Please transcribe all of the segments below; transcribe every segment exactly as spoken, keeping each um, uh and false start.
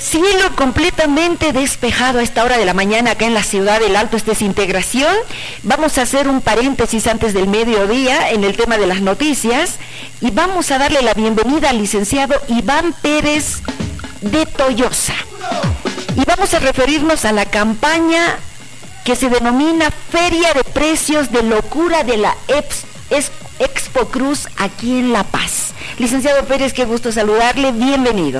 Cielo completamente despejado a esta hora de la mañana acá en la ciudad del Alto. Esta es Integración. Vamos a hacer un paréntesis antes del mediodía en el tema de las noticias y vamos a darle la bienvenida al licenciado Iván Pérez de Tollosa. Y vamos a referirnos a la campaña que se denomina Feria de Precios de Locura de la Eps, es, Expo Cruz aquí en La Paz. Licenciado Pérez, qué gusto saludarle, bienvenido.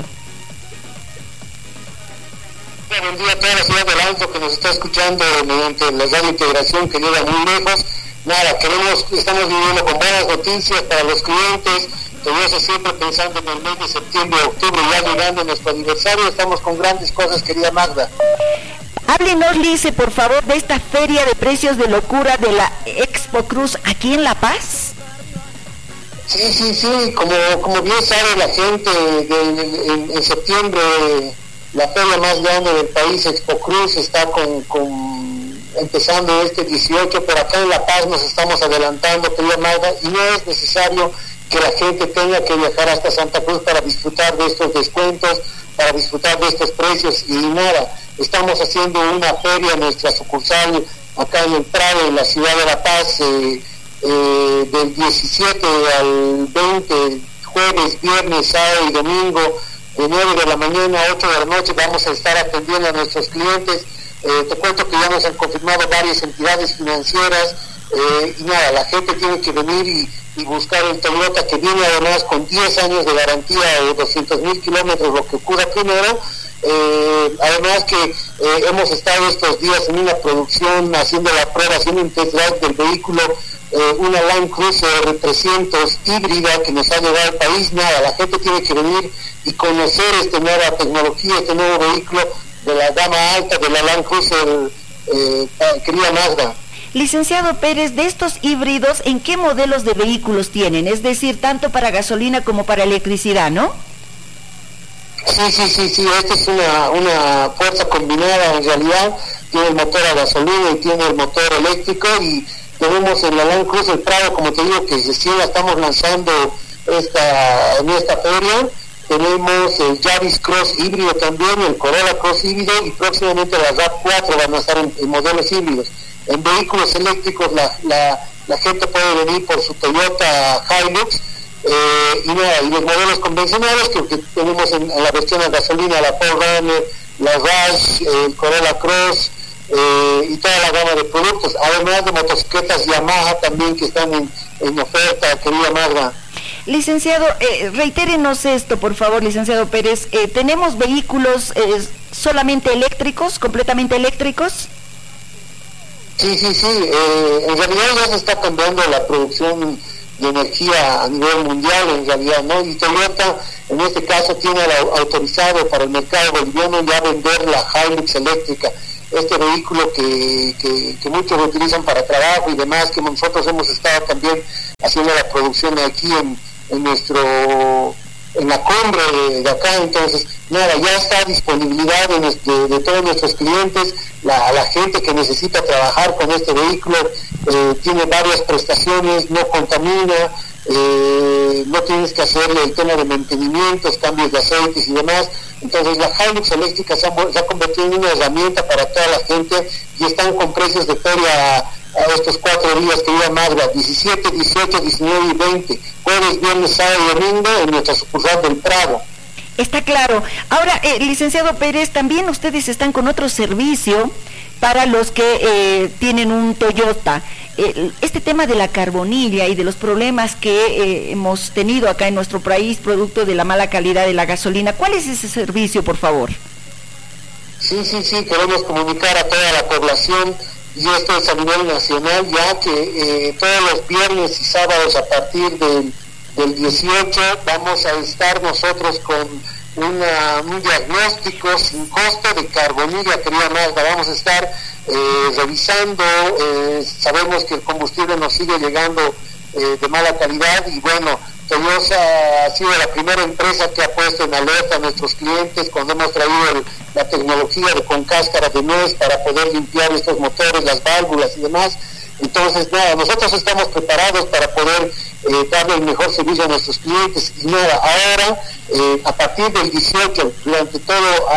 Buen día a toda la ciudad del Alto que nos está escuchando mediante la radio Integración que llega muy lejos. Nada, queremos, estamos viviendo con buenas noticias para los clientes. Todavía siempre pensando en el mes de septiembre, octubre, ya llegando a nuestro aniversario, estamos con grandes cosas, querida Magda. Háblenos, Lice, por favor, de esta feria de precios de locura de la Expo Cruz aquí en La Paz. Sí, sí, sí, como, como bien sabe la gente, de, de, en, en septiembre la feria más grande del país, Expo Cruz, está con, con empezando este dieciocho, pero acá en La Paz nos estamos adelantando, querida Magda, y no es necesario que la gente tenga que viajar hasta Santa Cruz para disfrutar de estos descuentos, para disfrutar de estos precios, y nada, estamos haciendo una feria en nuestra sucursal acá en el Prado, en la ciudad de La Paz, eh, eh, del diecisiete al veinte, jueves, viernes, sábado y domingo, de nueve de la mañana a ocho de la noche, vamos a estar atendiendo a nuestros clientes. Eh, te cuento que ya nos han confirmado varias entidades financieras, eh, y nada, la gente tiene que venir y, y buscar el Toyota, que viene además con diez años de garantía de doscientos mil kilómetros, lo que ocurra primero. Eh, además que eh, hemos estado estos días en una producción haciendo la prueba, haciendo un test drive del vehículo, eh, una Land Cruiser trescientos híbrida que nos ha llegado al país. Nada, la gente tiene que venir y conocer esta nueva tecnología, este nuevo vehículo de la gama alta de la Land Cruiser, eh, querida Magda. Licenciado Pérez, de estos híbridos, ¿en qué modelos de vehículos tienen? Es decir, tanto para gasolina como para electricidad, ¿no? Sí, sí, sí, sí, esta es una, una fuerza combinada en realidad, tiene el motor a gasolina y tiene el motor eléctrico, y tenemos en la Land Cruiser Prado, como te digo, que recién la estamos lanzando esta, en esta feria. Tenemos el Yaris Cross híbrido también, el Corolla Cross híbrido, y próximamente las RAV cuatro van a estar en, en modelos híbridos. En vehículos eléctricos la, la, la gente puede venir por su Toyota Hilux, eh, y, nada, y los modelos convencionales que, que tenemos en, en la versión de gasolina, la cuatro runner, la Rush, el Corolla Cross, eh, y toda la gama de productos, además de motocicletas Yamaha también que están en, en oferta, querida Magda. Licenciado, eh, reitérenos esto, por favor, licenciado Pérez. Eh, ¿Tenemos vehículos eh, solamente eléctricos, completamente eléctricos? Sí, sí, sí. Eh, en realidad ya se está cambiando la producción de energía a nivel mundial, en realidad, ¿no? Y Toyota, en este caso, tiene autorizado para el mercado boliviano ya vender la Hilux eléctrica. Este vehículo que, que, que muchos utilizan para trabajo y demás, que nosotros hemos estado también haciendo la producción aquí en, en nuestro en la cumbre de, de acá. Entonces nada, ya está a disponibilidad de, de, de todos nuestros clientes. La, la gente que necesita trabajar con este vehículo eh, tiene varias prestaciones, no contamina, eh, no tienes que hacerle el tema de mantenimientos, cambios de aceites y demás. Entonces la Hilux eléctrica se ha, se ha convertido en una herramienta para toda la gente, y están con precios de feria a, a estos cuatro días que iba Magda, diecisiete, dieciocho, diecinueve y veinte, jueves, viernes, sábado y domingo en nuestra sucursal del Prado. Está claro. Ahora, eh, licenciado Pérez, también ustedes están con otro servicio para los que eh, tienen un Toyota. Eh, este tema de la carbonilla y de los problemas que eh, hemos tenido acá en nuestro país producto de la mala calidad de la gasolina, ¿cuál es ese servicio, por favor? Sí, sí, sí, queremos comunicar a toda la población, y esto es a nivel nacional, ya que eh, todos los viernes y sábados a partir del, del dieciocho vamos a estar nosotros con una, un diagnóstico sin costo de carbonilla, querida Magda. Vamos a estar eh, revisando, eh, sabemos que el combustible nos sigue llegando eh, de mala calidad, y bueno, Toyota ha sido la primera empresa que ha puesto en alerta a nuestros clientes cuando hemos traído el, la tecnología de con cáscara de nuez para poder limpiar estos motores, las válvulas y demás. Entonces, nada, nosotros estamos preparados para poder eh, darle el mejor servicio a nuestros clientes. Y nada, ahora, eh, a partir del dieciocho, durante todo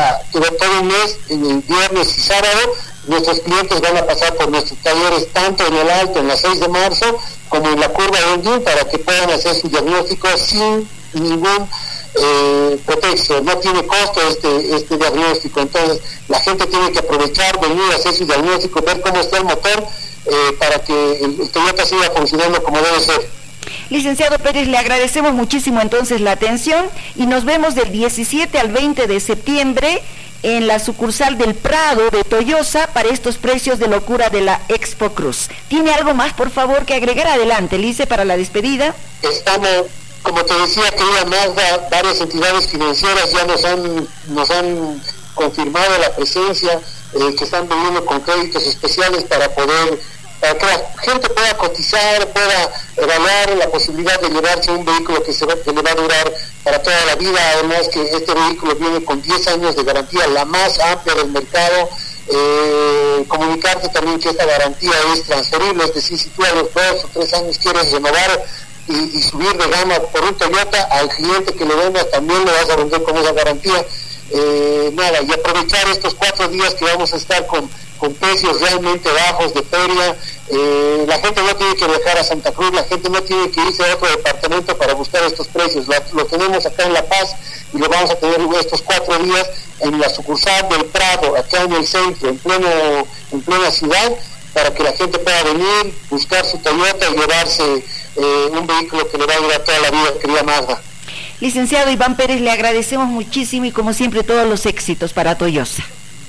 día, todo un mes, el viernes y sábado, nuestros clientes van a pasar por nuestros talleres tanto en el Alto, en la seis de marzo, como en la Curva de Holguín, para que puedan hacer su diagnóstico sin ningún eh, pretexto. No tiene costo este, este diagnóstico. Entonces la gente tiene que aprovechar, venir a hacer su diagnóstico, ver cómo está el motor, eh, para que el, el Toyota siga funcionando como debe ser. Licenciado Pérez, le agradecemos muchísimo entonces la atención y nos vemos del diecisiete al veinte de septiembre en la sucursal del Prado de Toyosa para estos precios de locura de la Expo Cruz. ¿Tiene algo más, por favor, que agregar? Adelante, Lice, para la despedida. Estamos, como te decía, querida Magda, varias entidades financieras ya nos han, nos han confirmado la presencia, eh, que están viniendo con créditos especiales para poder, para que la gente pueda cotizar, pueda evaluar la posibilidad de llevarse un vehículo que, se va, que le va a durar para toda la vida. Además que este vehículo viene con diez años de garantía, la más amplia del mercado. Eh, comunicarte también que esta garantía es transferible, es decir, si tú a los dos o tres años quieres renovar y, y subir de gama por un Toyota, al cliente que le vendas también le vas a vender con esa garantía. Eh, nada, y aprovechar estos cuatro días que vamos a estar con, con precios realmente bajos de feria. Eh, la gente no tiene que viajar a Santa Cruz, la gente no tiene que irse a otro departamento para buscar estos precios. Lo, lo tenemos acá en La Paz y lo vamos a tener estos cuatro días en la sucursal del Prado, acá en el centro, en pleno, en plena ciudad, para que la gente pueda venir, buscar su Toyota y llevarse eh, un vehículo que le va a durar toda la vida, querida Magda. Licenciado Iván Pérez, le agradecemos muchísimo y como siempre todos los éxitos para Toyosa.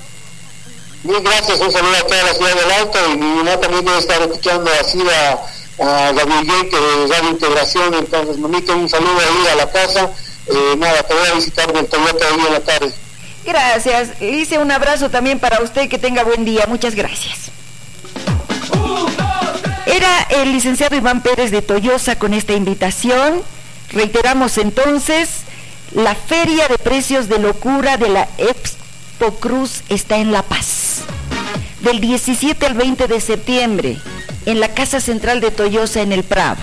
Bien, gracias, un saludo a toda la ciudad del Alto, y mi mamá también debe estar escuchando así a, a Gabriel que de Radio Integración. Entonces, mamita, un saludo ahí a la casa. Eh, nada, te voy a visitar del Toyota ahí en la tarde. Gracias, hice un abrazo también para usted, que tenga buen día, muchas gracias. Era el licenciado Iván Pérez de Toyosa con esta invitación. Reiteramos entonces, la feria de precios de locura de la Expo Cruz está en La Paz. Del diecisiete al veinte de septiembre, en la Casa Central de Toyosa en el Prado.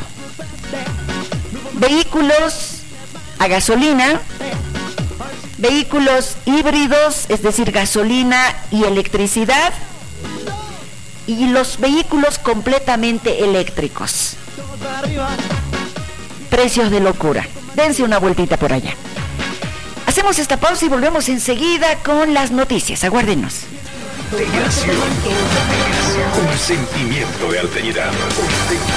Vehículos a gasolina, vehículos híbridos, es decir, gasolina y electricidad, y los vehículos completamente eléctricos. Precios de locura. Dense una vueltita por allá. Hacemos esta pausa y volvemos enseguida con las noticias. Aguárdenos. Un sentimiento de alteridad.